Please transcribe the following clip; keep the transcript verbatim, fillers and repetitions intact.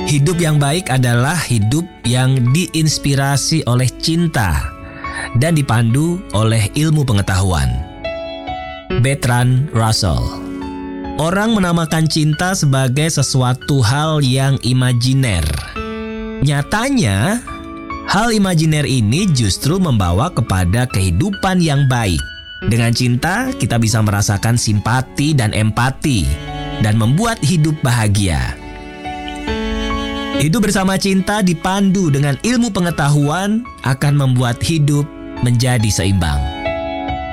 Hidup yang baik adalah hidup yang diinspirasi oleh cinta dan dipandu oleh ilmu pengetahuan. Bertrand Russell. Orang menamakan cinta sebagai sesuatu hal yang imajiner. Nyatanya, hal imajiner ini justru membawa kepada kehidupan yang baik. Dengan cinta, kita bisa merasakan simpati dan empati dan membuat hidup bahagia. Hidup bersama cinta dipandu dengan ilmu pengetahuan akan membuat hidup menjadi seimbang.